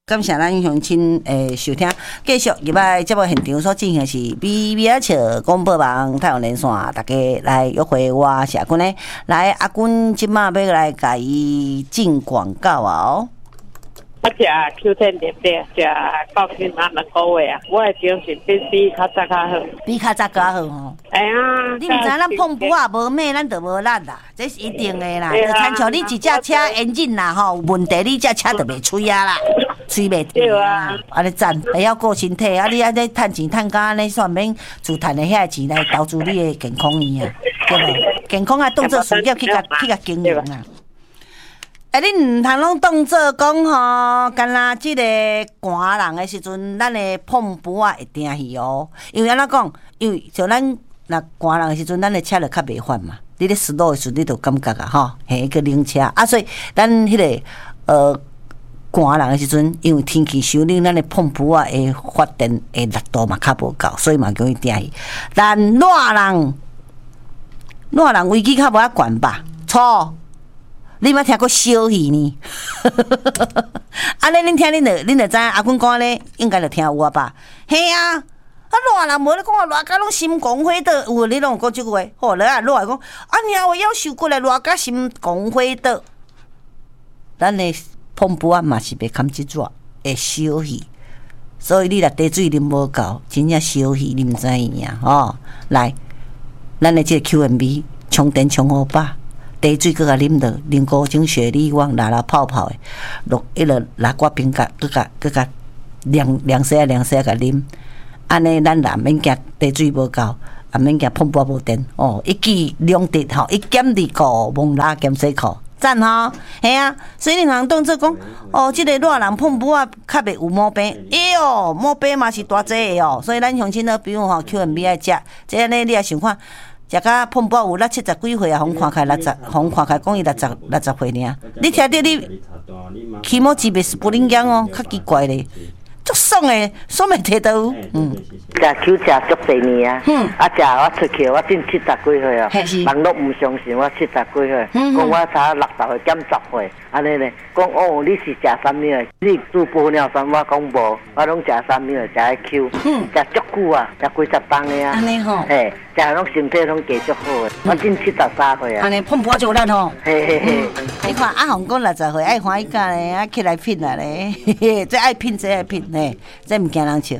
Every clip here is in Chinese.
感谢咱乡亲收听，继续入来节目现场所进行的是美美笑广播网太阳连线，大家来约会我是阿君呢。来，阿君即马要来甲伊进广告哦。 我食 Q10 对不对？食高筋啊2个月啊，我的精神比较早较好。 比较早较好吼。 哎呀， 你毋知咱碰布啊无咩，咱就无力啦，这是一定的啦。就亲像你一只车引擎啦吼，有问题你只车就袂吹啊啦，吹袂对啊。安尼赞，会晓顾身体，啊你安尼趁钱趁到安尼，煞免自趁的遐钱来投资你的健康院啊，对无？健康啊当做事业去甲经营啊。你毋通拢当做讲吼，干那即个寒人的时阵，咱的碰布啊会定去哦。因为安怎讲？因为像咱若寒人的时阵，咱的车就较袂烦嘛。你咧湿路的时阵，你就感觉啊，吼，嘿，个冷车啊，所以咱迄个寒人的时阵，因为天气伤冷，咱的碰布啊会发电的力度嘛较无够，所以嘛容易定去。但热人危机较无遐悬吧？错。你捌听过小戏呢？安尼恁听恁就知阿君讲咧，应该就听有啊吧？嘿啊！啊热人无咧讲啊，热甲拢心光火倒，有你拢有讲即句话。好，来啊，热来讲，啊娘我夭寿骨来热甲心光火倒。咱的碰布啊嘛是袂堪即热的小戏，所以你若茶水啉无够，真正小戏你毋知影吼。来，咱的即个 QMB 充电充好饱。茶水搁甲啉落，啉5种雪莉汪拉泡泡的，落迄落拉瓜冰甲，搁甲凉洗甲啉。安尼咱也免惊茶水无够，也免惊碰布无电哦。一举两得吼，一减二个蒙拉减洗裤，赞吼，嘿啊！所以你通当做讲哦，即个热人碰布啊，较袂有毛病。哎哟，毛病嘛是大济的哦。所以咱乡亲呢，比如吼 QMB 爱食，即安尼你也想看。食甲碰布有70几岁啊，互看开60，互看开讲伊60岁尔。你听到你起毛级别是不灵讲哦，较奇怪咧，足爽诶，爽诶摕到。 食酒食足侪年啊，食我出去，我真70几岁啊，人都唔相信我70几岁，讲我才60岁减10岁，安尼咧，讲哦你是食啥物啊？你煮玻尿酸，我讲无，我拢食啥物啊？食迄 Q， 食足久啊，食几十磅的啊， 安尼吼， 嘿，食拢身体拢加足好诶，我真73岁啊。 安尼碰布就咱吼， 嘿嘿嘿， 你看阿红讲60岁爱欢喜干咧，啊起来拼啊咧，这爱拼，这爱拼咧，这毋惊人笑。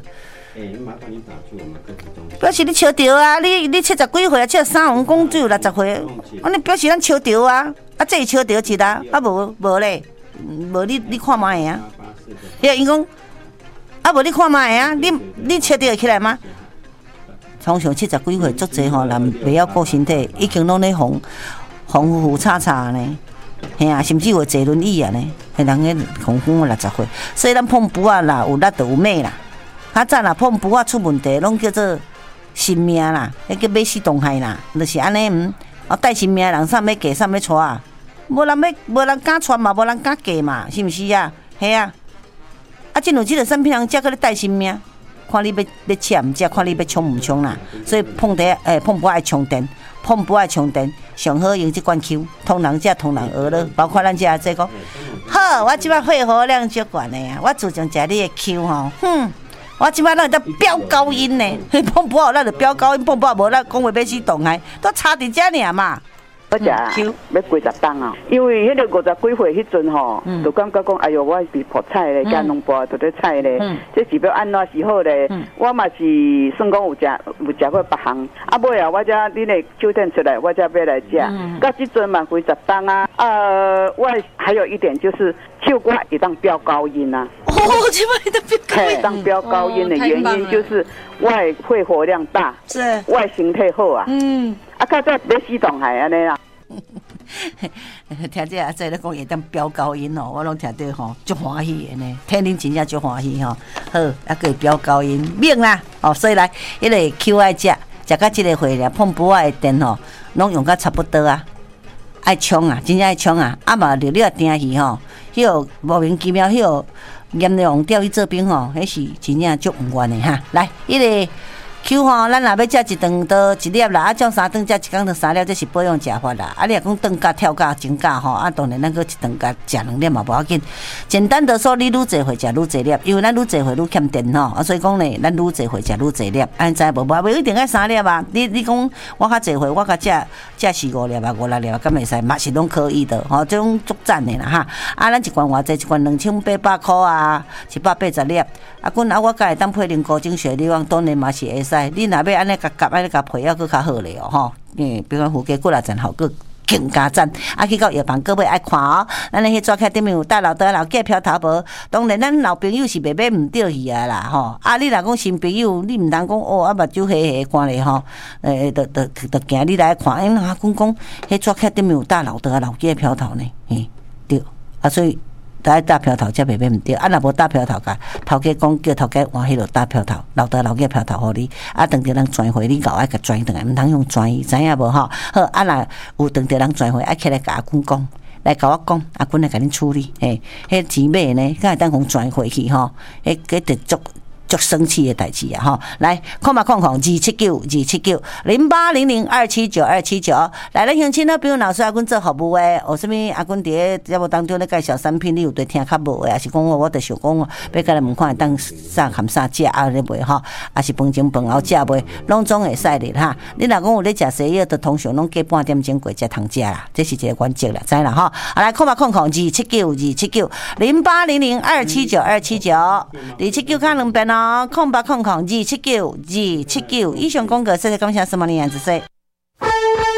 表示你笑着啊！你70几岁啊，73红讲只有60岁，安尼表示咱笑着啊！啊，这笑着一啦，啊无咧，无你看嘛会啊？因讲啊无你看嘛会啊？你笑着会起来吗？通常70几岁足济吼，人袂晓顾身体，已经拢咧红呼叉叉呢。嘿啊，甚至有坐轮椅啊呢，迄人个红60岁，所以咱碰布啊啦，有力就有美啦。较早啦，碰布啊出问题，拢叫做性命啦，迄叫马死冻害啦，就是安尼带性命的人啥要嫁啥要娶啊，无人敢娶嘛，无人敢嫁嘛，是毋是啊？嘿啊，啊，真有即个产品人才搁咧带性命，看你要抢毋食，看你要冲毋冲啦。所以碰布爱充电，碰布爱充电，上好用即款 Q， 通人食通人学了，包括咱遮这个，好，我即摆肺活量足悬的啊，我自从食你的 Q 吼，我即摆咱会当飙高音呢，碰布好，咱就飙高音，碰布无咱讲话要死动害，都差伫遮尔嘛。 我食要50档啊，因为迄个50几岁迄阵吼，就感觉讲，哎哟，我是破菜咧，加农播就咧菜咧，这是要安怎是好咧？我嘛是算讲有食过别行，啊尾啊，我才你咧酒店出来，我才要来食。到即阵嘛50档啊，我还有一点就是唱歌会当飙高音啊。 哦，这摆会当飙高音。 会当飙高音的原因就是我肺活量大， 是我身体好啊。啊，较早要死动害安尼啦。 听这阿仔咧讲会当飙高音哦，我拢听到吼，足欢喜的呢。听恁真正足欢喜吼。好，还可以飙高音，明啦哦。所以来，迄个 Q 爱食到即个岁了，碰布啊的电吼，拢用到差不多啊。爱冲啊，真正爱冲啊！啊嘛，你啊定去吼，迄个莫名其妙，迄个阎王钓去做兵吼，迄是真正足毋愿的哈。来，迄个 Q 吼，咱若要食一顿都一粒啦，啊，照3顿食一工就3粒，这是保养食法啦。啊，你若讲顿价、跳价、增价吼，啊，当然咱个一顿价食2粒嘛无要紧。简单的说，你愈济会食愈济粒，因为咱愈济会愈欠电吼，啊，所以讲呢，咱愈济会食愈济粒。安知无？无一定爱3粒啊。你讲我较济会，我较食4-5粒啊、5-6粒啊，敢袂使嘛是拢可以的吼，这种足赞的啦哈。啊，咱一罐偌济？一罐2800块啊，180粒。啊，阮啊，我甲会当配啉高精血力旺，当然嘛是会使。你若要安尼甲安尼甲配，还佫较好咧哦吼。比如讲，附加骨力赞好佫更加赞。啊，去到药房各位爱看哦。咱迄纸卡顶面有大老的老价飘头无？当然，咱老朋友是袂买唔对去啊啦吼。啊，你若讲新朋友，你唔通讲哦，啊目睭黑黑看咧吼。就行你来看，因阿公讲，迄纸卡顶面有大老的老价飘头呢，对。啊，所以。大飘头才袂买唔对，啊若无大飘头甲头家讲叫头家换迄落大飘头，老价飘头互你，啊等着人转回你搞爱甲转转来，毋通用转伊，知影无吼？好，啊若有等着人转回，爱起来甲阿公讲，来甲我讲，阿公来甲恁处理，迄钱买呢，敢会当讲转回去吼？迄足生气的代志啊！吼，来27928790800279279，来咱乡亲好朋友老师阿君做服务诶，有啥物阿君伫咧节目当中咧介绍产品，你有对听较无诶，还是讲我着想讲要甲你问看当啥含啥食啊咧卖吼，还是饭前饭后食卖，拢总会使咧哈。你若讲有咧食西药，就通常拢过半点钟过才通食啦，这是一个原则啦，知啦吼。来27928790800279279，279看2遍哦。0800279279，以上广告，谢谢感谢什么呢？样子说。